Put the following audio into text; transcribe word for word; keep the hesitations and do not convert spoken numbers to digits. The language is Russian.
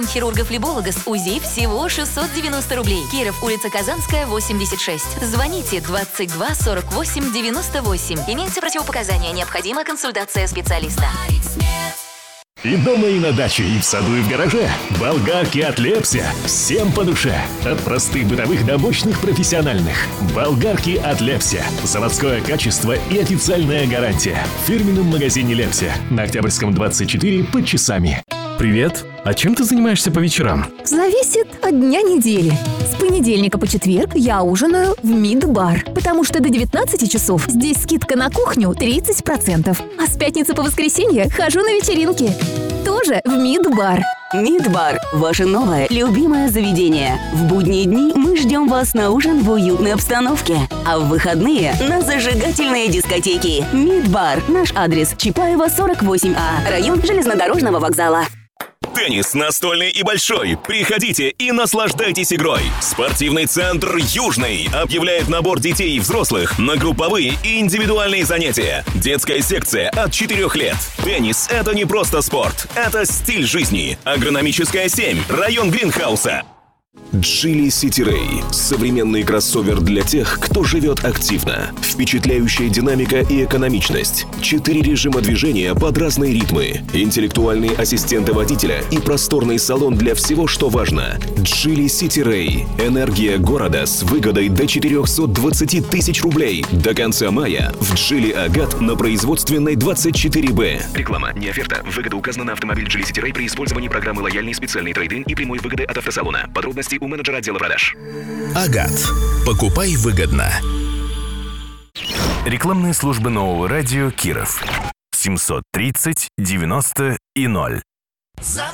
Хирурга-флеболога с УЗИ всего шестьсот девяносто рублей. Киров, улица Казанская, восемьдесят шесть. Звоните двадцать два сорок восемь девяносто восемь. Имеются противопоказания. Необходима консультация специалиста. И дома, и на даче, и в саду, и в гараже. Болгарки от Лепся. Всем по душе. От простых бытовых до мощных профессиональных. Болгарки от Лепся. Заводское качество и официальная гарантия. В фирменном магазине Лепся. На Октябрьском двадцать четыре под Часами. Привет. А чем ты занимаешься по вечерам? Зависит от дня недели. С понедельника по четверг я ужинаю в Мид-бар, потому что до девятнадцати часов здесь скидка на кухню тридцать процентов. А с пятницы по воскресенье хожу на вечеринки. Тоже в Мид-бар. Мид-бар – ваше новое любимое заведение. В будние дни мы ждем вас на ужин в уютной обстановке, а в выходные – на зажигательные дискотеки. Мид-бар. Наш адрес – Чапаева, сорок восемь А, район железнодорожного вокзала. Теннис настольный и большой. Приходите и наслаждайтесь игрой. Спортивный центр «Южный» объявляет набор детей и взрослых на групповые и индивидуальные занятия. Детская секция от четырёх лет. Теннис – это не просто спорт, это стиль жизни. Агрономическая семь, район Гринхауса. Geely City Ray – современный кроссовер для тех, кто живет активно. Впечатляющая динамика и экономичность. Четыре режима движения под разные ритмы. Интеллектуальные ассистенты водителя и просторный салон для всего, что важно. Geely City Ray – энергия города с выгодой до четырехсот двадцати тысяч рублей. До конца мая в Geely Агат на производственной двадцать четыре Б. Реклама, не оферта. Выгода указана на автомобиль Geely City Ray при использовании программы «Лояльный специальный трейд-ин» и прямой выгоды от автосалона. Подробности у менеджера отдела продаж. Агат. Покупай выгодно. Рекламные службы нового радио Киров. семьсот тридцать девяносто и ноль.